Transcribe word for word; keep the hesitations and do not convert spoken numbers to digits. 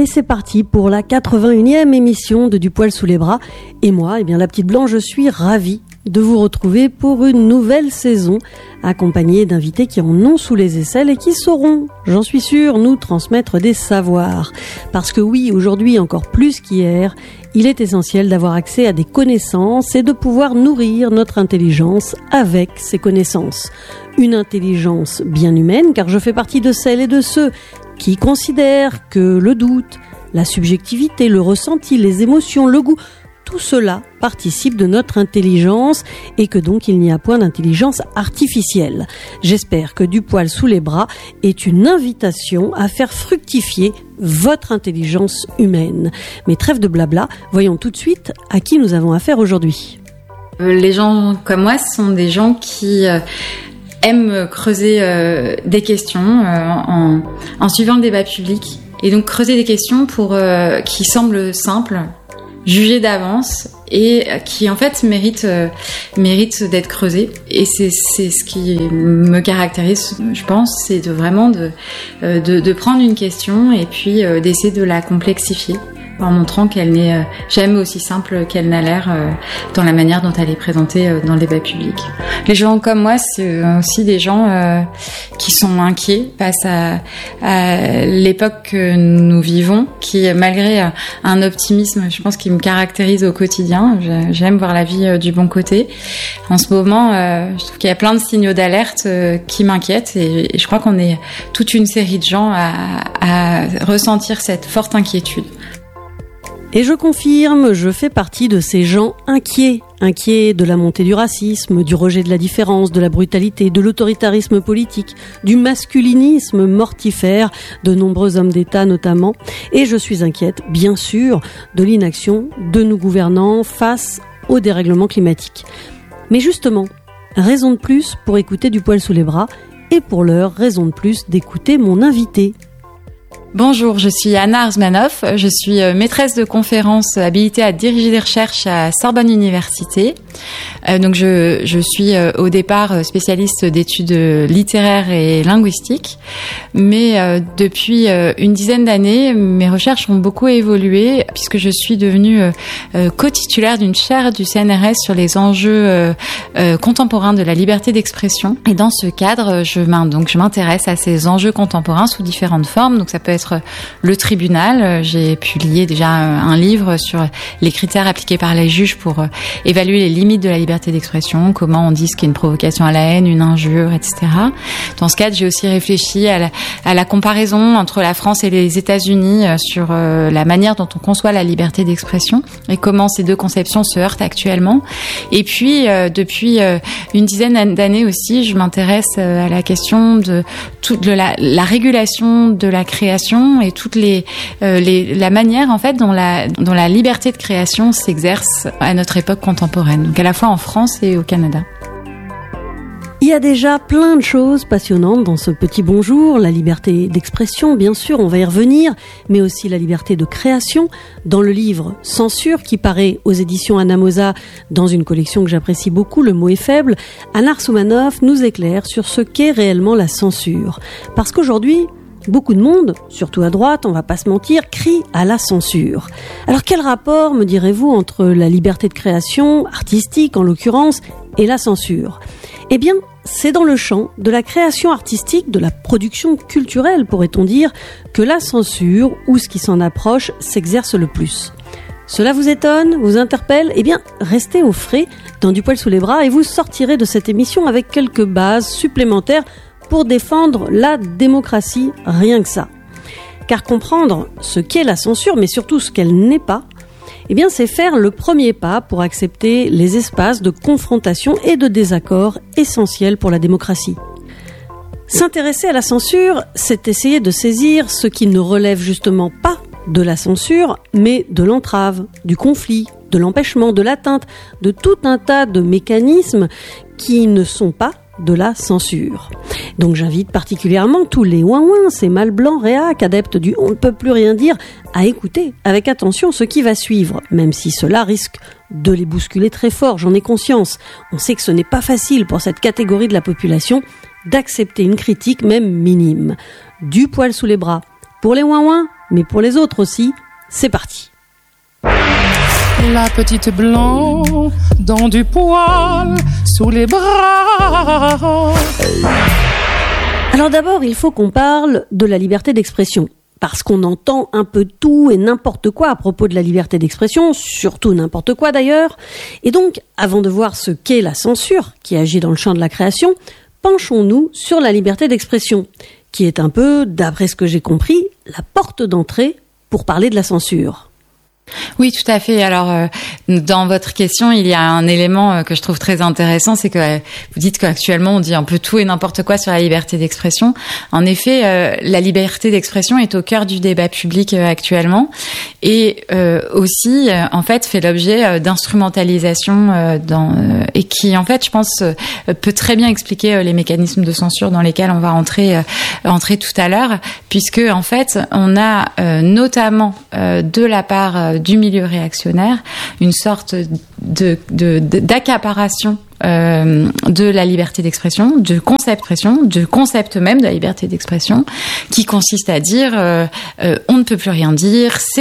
Et c'est parti pour la quatre-vingt-unième émission de Du poil sous les bras. Et moi, eh bien, la petite Blanche, je suis ravie de vous retrouver pour une nouvelle saison, accompagnée d'invités qui en ont sous les aisselles et qui sauront, j'en suis sûre, nous transmettre des savoirs. Parce que oui, aujourd'hui encore plus qu'hier, il est essentiel d'avoir accès à des connaissances et de pouvoir nourrir notre intelligence avec ces connaissances. Une intelligence bien humaine, car je fais partie de celles et de ceux qui considèrent que le doute, la subjectivité, le ressenti, les émotions, le goût, tout cela participe de notre intelligence et que donc il n'y a point d'intelligence artificielle. J'espère que Du poil sous les bras est une invitation à faire fructifier votre intelligence humaine. Mais trêve de blabla, voyons tout de suite à qui nous avons affaire aujourd'hui. Les gens comme moi sont des gens qui euh, aiment creuser euh, des questions euh, en, en suivant le débat public et donc creuser des questions pour euh, qui semblent simples, jugé d'avance et qui en fait mérite euh, mérite d'être creusé, et c'est c'est ce qui me caractérise, je pense, c'est de vraiment de euh, de, de prendre une question et puis euh, d'essayer de la complexifier en montrant qu'elle n'est euh, jamais aussi simple qu'elle n'a l'air euh, dans la manière dont elle est présentée euh, dans le débat public. Les gens comme moi, c'est aussi des gens euh, qui sont inquiets face à, à l'époque que nous vivons, qui, malgré euh, un optimisme, je pense, qui me caractérise au quotidien, j'aime voir la vie euh, du bon côté. En ce moment, euh, je trouve qu'il y a plein de signaux d'alerte euh, qui m'inquiètent, et, et je crois qu'on est toute une série de gens à, à ressentir cette forte inquiétude. Et je confirme, je fais partie de ces gens inquiets, inquiets de la montée du racisme, du rejet de la différence, de la brutalité, de l'autoritarisme politique, du masculinisme mortifère de nombreux hommes d'État notamment. Et je suis inquiète, bien sûr, de l'inaction de nos gouvernants face au dérèglement climatique. Mais justement, raison de plus pour écouter Du poil sous les bras, et pour l'heure, raison de plus d'écouter mon invité. Bonjour, je suis Anna Arzmanov, je suis maîtresse de conférences habilitée à diriger des recherches à Sorbonne Université. Euh, donc je, je suis euh, au départ spécialiste d'études littéraires et linguistiques, mais euh, depuis euh, une dizaine d'années, mes recherches ont beaucoup évolué puisque je suis devenue euh, co-titulaire d'une chaire du C N R S sur les enjeux euh, euh, contemporains de la liberté d'expression. Et dans ce cadre, je, donc, je m'intéresse à ces enjeux contemporains sous différentes formes. Donc ça peut être le tribunal. J'ai publié déjà un livre sur les critères appliqués par les juges pour évaluer les limites de la liberté d'expression, comment on dit ce qu'est une provocation à la haine, une injure, et cetera. Dans ce cadre, j'ai aussi réfléchi à la, à la comparaison entre la France et les États-Unis sur euh, la manière dont on conçoit la liberté d'expression et comment ces deux conceptions se heurtent actuellement. Et puis, euh, depuis euh, une dizaine d'années aussi, je m'intéresse euh, à la question de, tout, de la, la régulation de la création et toutes les, euh, les la manière en fait dont la dont la liberté de création s'exerce à notre époque contemporaine, donc à la fois en France et au Canada. Il y a déjà plein de choses passionnantes dans ce petit bonjour, la liberté d'expression, bien sûr, on va y revenir, mais aussi la liberté de création. Dans le livre Censure, qui paraît aux éditions Anamosa, dans une collection que j'apprécie beaucoup, Le mot est faible, Anna Arzmanov nous éclaire sur ce qu'est réellement la censure. Parce qu'aujourd'hui, beaucoup de monde, surtout à droite, on va pas se mentir, crie à la censure. Alors quel rapport, me direz-vous, entre la liberté de création, artistique en l'occurrence, et la censure ? Eh bien, c'est dans le champ de la création artistique, de la production culturelle, pourrait-on dire, que la censure, ou ce qui s'en approche, s'exerce le plus. Cela vous étonne, vous interpelle ? Eh bien, restez au frais dans Du poil sous les bras et vous sortirez de cette émission avec quelques bases supplémentaires pour défendre la démocratie, rien que ça. Car comprendre ce qu'est la censure, mais surtout ce qu'elle n'est pas, eh bien c'est faire le premier pas pour accepter les espaces de confrontation et de désaccord essentiels pour la démocratie. S'intéresser à la censure, c'est essayer de saisir ce qui ne relève justement pas de la censure, mais de l'entrave, du conflit, de l'empêchement, de l'atteinte, de tout un tas de mécanismes qui ne sont pas de la censure. Donc j'invite particulièrement tous les ouin-ouin, ces mâles blancs réac, adeptes du « on ne peut plus rien dire », à écouter avec attention ce qui va suivre, même si cela risque de les bousculer très fort, j'en ai conscience. On sait que ce n'est pas facile pour cette catégorie de la population d'accepter une critique même minime. Du poil sous les bras. Pour les ouin-ouin, mais pour les autres aussi. C'est parti. La petite blanc dans du poil sous les bras. Alors d'abord, il faut qu'on parle de la liberté d'expression. Parce qu'on entend un peu tout et n'importe quoi à propos de la liberté d'expression, surtout n'importe quoi d'ailleurs. Et donc, avant de voir ce qu'est la censure, qui agit dans le champ de la création, penchons-nous sur la liberté d'expression, qui est un peu, d'après ce que j'ai compris, la porte d'entrée pour parler de la censure. Oui, tout à fait. Alors, euh, dans votre question, il y a un élément euh, que je trouve très intéressant, c'est que euh, vous dites qu'actuellement, on dit un peu tout et n'importe quoi sur la liberté d'expression. En effet, euh, la liberté d'expression est au cœur du débat public euh, actuellement et euh, aussi, euh, en fait, fait l'objet euh, d'instrumentalisation euh, dans, euh, et qui, en fait, je pense, euh, peut très bien expliquer euh, les mécanismes de censure dans lesquels on va entrer, euh, entrer tout à l'heure, puisque, en fait, on a euh, notamment euh, de la part euh, du milieu réactionnaire, une sorte de, de, de d'accaparation euh, de la liberté d'expression, de concept d'expression, de concept même de la liberté d'expression, qui consiste à dire euh, euh, on ne peut plus rien dire, c'est